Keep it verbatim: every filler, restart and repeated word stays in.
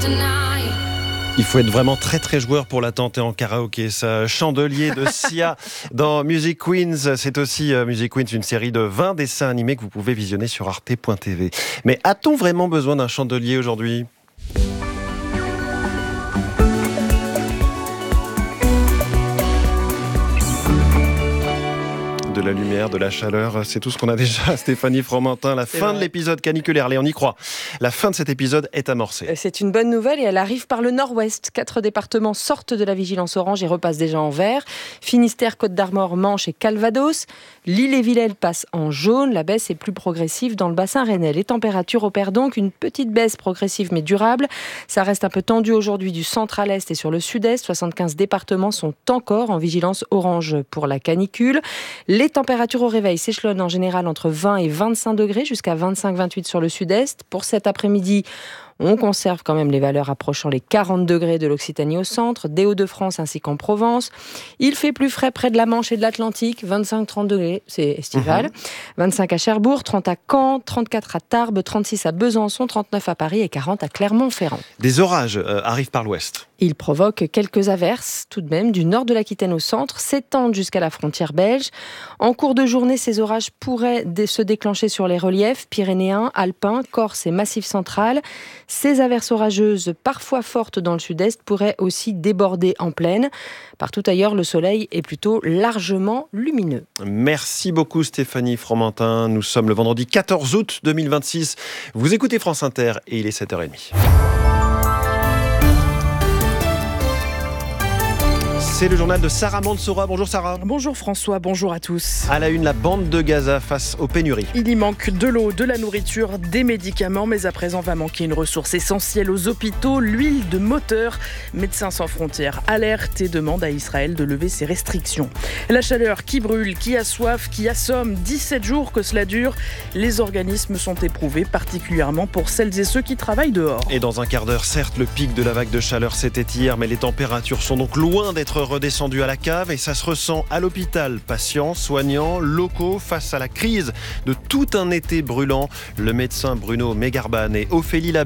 Il faut être vraiment très très joueur pour la tenter en karaoké. Ça, Chandelier de Sia dans Music Queens. C'est aussi euh, Music Queens, une série de vingt dessins animés que vous pouvez visionner sur arte point t v. Mais a-t-on vraiment besoin d'un chandelier aujourd'hui ? De la lumière, de la chaleur, c'est tout ce qu'on a déjà. Stéphanie Fromentin, la C'est fin vrai. de l'épisode caniculaire. Allez, on y croit. La fin de cet épisode est amorcée. C'est une bonne nouvelle et elle arrive par le nord-ouest. Quatre départements sortent de la vigilance orange et repassent déjà en vert. Finistère, Côte-d'Armor, Manche et Calvados. L'Ille-et-Vilaine passe en jaune. La baisse est plus progressive dans le bassin rennais. Les températures opèrent donc une petite baisse progressive mais durable. Ça reste un peu tendu aujourd'hui du centre à l'est et sur le sud-est. soixante-quinze départements sont encore en vigilance orange pour la canicule. Les températures au réveil s'échelonnent en général entre vingt et vingt-cinq degrés, jusqu'à vingt-cinq à vingt-huit sur le sud-est. Pour cet après-midi, on conserve quand même les valeurs approchant les quarante degrés de l'Occitanie au centre, des Hauts-de-France ainsi qu'en Provence. Il fait plus frais près de la Manche et de l'Atlantique, vingt-cinq à trente degrés, c'est estival. Mmh. vingt-cinq à Cherbourg, trente à Caen, trente-quatre à Tarbes, trente-six à Besançon, trente-neuf à Paris et quarante à Clermont-Ferrand. Des orages euh, arrivent par l'ouest. Ils provoquent quelques averses, tout de même, du nord de l'Aquitaine au centre, s'étendent jusqu'à la frontière belge. En cours de journée, ces orages pourraient se déclencher sur les reliefs pyrénéens, alpins, Corse et Massif central. Ces averses orageuses, parfois fortes dans le sud-est, pourraient aussi déborder en plaine. Partout ailleurs, le soleil est plutôt largement lumineux. Merci beaucoup Stéphanie Fromentin. Nous sommes le vendredi quatorze août deux mille vingt-six. Vous écoutez France Inter et il est sept heures trente. C'est le journal de Sarah Mansoura. Bonjour Sarah. Bonjour François, bonjour à tous. À la une, la bande de Gaza face aux pénuries. Il y manque de l'eau, de la nourriture, des médicaments, mais à présent va manquer une ressource essentielle aux hôpitaux, l'huile de moteur. Médecins sans frontières alerte et demande à Israël de lever ses restrictions. La chaleur qui brûle, qui a soif, qui assomme, dix-sept jours que cela dure. Les organismes sont éprouvés, particulièrement pour celles et ceux qui travaillent dehors. Et dans un quart d'heure, certes, le pic de la vague de chaleur c'était hier, mais les températures sont donc loin d'être redescendu à la cave et ça se ressent à l'hôpital. Patients, soignants, locaux face à la crise de tout un été brûlant. Le médecin Bruno Mégarban et Ophélie Labelle